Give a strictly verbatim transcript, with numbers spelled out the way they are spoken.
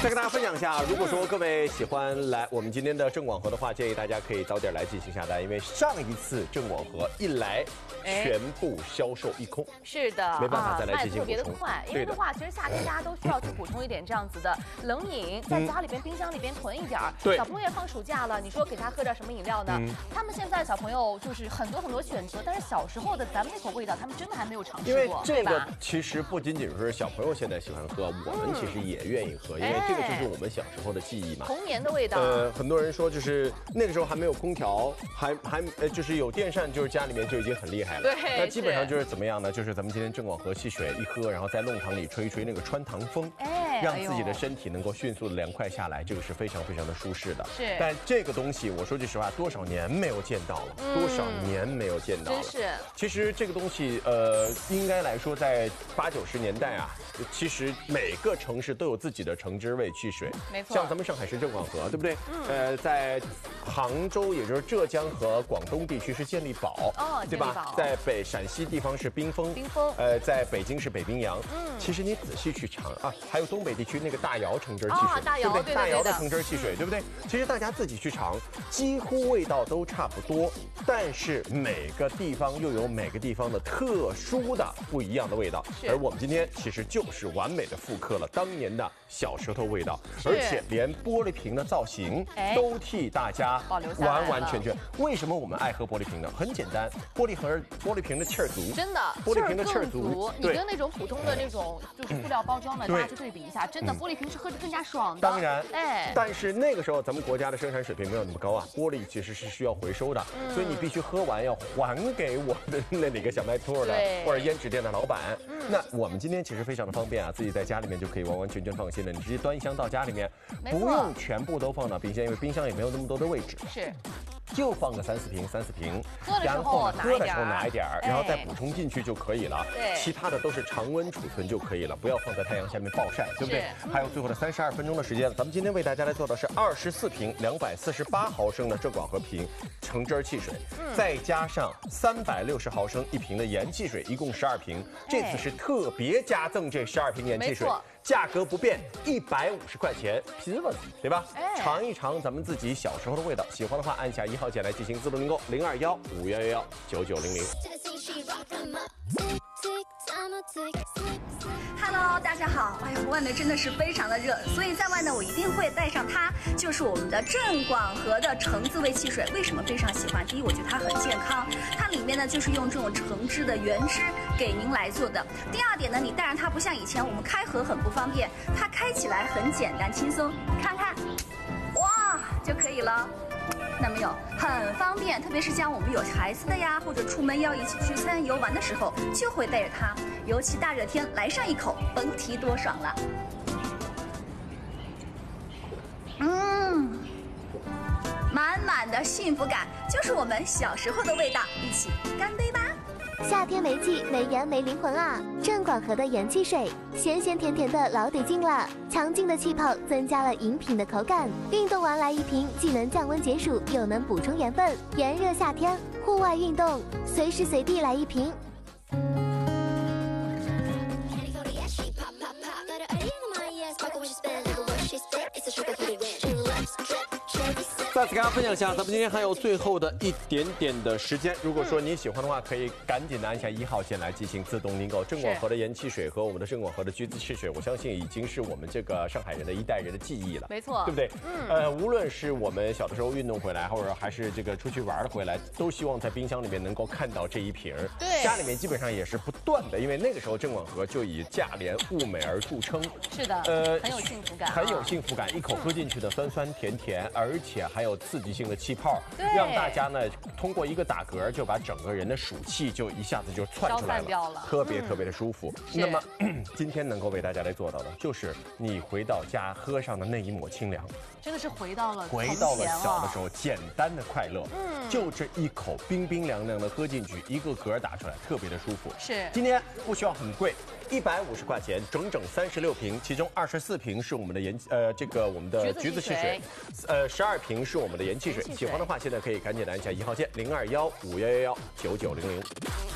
再跟大家分享一下，如果说各位喜欢来我们今天的正广核的话，建议大家可以早点来进行下单，因为上一次正广核一来全部销售一空。是的，没办法再来进行补充。卖特别的快，因为的话，其实夏天大家都需要去补充一点这样子的冷饮，在家里边冰箱里边囤一点儿。对，小朋友也放暑假了，你说给他喝点什么饮料呢？他们现在小朋友就是很多很多选择，但是小时候的咱们那口味道，他们真的还没有尝试过。因为这个其实不仅仅是小朋友现在喜欢喝，我们其实也愿意喝，因为这个就是我们小时候的记忆嘛，童年的味道。呃，很多人说就是那个时候还没有空调，还还呃就是有电扇，就是家里面就已经很厉害了。对，那基本上就是怎么样呢？就是咱们今天正广核汽水一喝，然后在弄堂里吹一吹那个穿堂风，哎，让自己的身体能够迅速的凉快下来，这个是非常非常的舒适的。是，但这个东西我说句实话，多少年没有见到了，多少年没有见到了。真是。其实这个东西，呃，应该来说在八九十年代啊，其实每个城市都有自己的橙汁味汽水。没错。像咱们上海是正广核，对不对？嗯。呃，在杭州，也就是浙江和广东地区是健力宝，哦，对吧？在北陕西地方是冰峰，冰峰。呃，在北京是北冰洋。嗯。其实你仔细去尝啊，还有东北地区那个大窑橙汁汽水，大窑对不对？大窑的橙汁汽水，对不对？其实大家自己去尝，几乎味道都差不多，但是每个地方又有每个地方的特殊的不一样的味道。而我们今天其实就是完美的复刻了当年的小舌头味道，而且连玻璃瓶的造型都替大家保留下来了，完完全全。为什么我们爱喝玻璃瓶呢？很简单，玻璃盒玻璃瓶的气儿足，真的，玻璃瓶的气儿足。你跟那种普通的那种就是塑料包装的，大家去对比一下，真的玻璃瓶是喝着更加爽的。当然，哎，但是那个时候咱们国家的生产水平没有那么高啊，玻璃其实是需要回收的，所以你必须喝完要还给我的那哪个小卖铺的或者胭脂店的老板。那我们今天其实非常的方便啊，自己在家里面就可以完完全全放心的，你直接端一箱到家里面，不用全部都放到冰箱，因为冰箱也没有那么多的位置。是。就放个三四瓶，三四瓶，然后呢，喝的时候拿一点儿，然后再补充进去就可以了。对，其他的都是常温储存就可以了，不要放在太阳下面暴晒，对不对？还有最后的三十二分钟的时间，咱们今天为大家来做的是二十四瓶两百四十八毫升的正广核瓶橙汁汽水，再加上三百六十毫升一瓶的盐汽水，一共十二瓶。这次是特别加赠这十二瓶盐汽水。价格不变，一百五十块钱，拼了，对吧？哎，尝一尝咱们自己小时候的味道，喜欢的话按下一号键来进行自动订购，零二幺五幺幺幺九九零零。 Hello， 大家好！哎呦，外面真的是非常的热，所以在外呢，我一定会带上它，就是我们的正广核的橙子味汽水。为什么非常喜欢？第一，我觉得它很健康，它里面呢就是用这种橙汁的原汁给您来做的。第二点呢，你带上它不像以前我们开盒很不方便，它开起来很简单轻松，看看，哇就可以了。那没有，很方便，特别是像我们有孩子的呀，或者出门要一起去餐游玩的时候，就会带着它。尤其大热天来上一口，甭提多爽了。嗯，满满的幸福感，就是我们小时候的味道。一起干杯吧！ 夏天没气没盐没灵魂啊！正广核的盐汽水，咸咸甜甜的老得劲了。强劲的气泡增加了饮品的口感。运动完来一瓶，既能降温解暑，又能补充盐分。炎热夏天，户外运动，随时随地来一瓶。 再次跟大家分享一下，咱们今天还有最后的一点点的时间，如果说你喜欢的话，可以赶紧的按下一号键来进行自动订购。正广核的盐汽水和我们的正广核的橘子汽水，我相信已经是我们这个上海人的一代人的记忆了，没错，对不对？嗯，呃，无论是我们小的时候运动回来，或者还是这个出去玩回来，都希望在冰箱里面能够看到这一瓶。对，家里面基本上也是不断的，因为那个时候正广核就以价廉物美而著称。是的，呃，很有幸福感，很有幸福感，一口喝进去的酸酸甜甜，而且还有刺激性的气泡，让大家呢通过一个打嗝就把整个人的暑气就一下子就窜出来了，了特别特别的舒服。嗯、那么今天能够为大家来做到的，就是你回到家喝上的那一抹清凉，真的是回到了回到了小的时候简单的快乐。嗯，就这一口冰冰凉凉的喝进去，一个嗝打出来，特别的舒服。是，今天不需要很贵。一百五十块钱，整整三十六瓶，其中二十四瓶是我们的盐，呃，这个我们的橘子汽水，呃，十二瓶是我们的盐汽水。喜欢的话，现在可以赶紧的按下一号键零二幺五幺幺幺九九零零。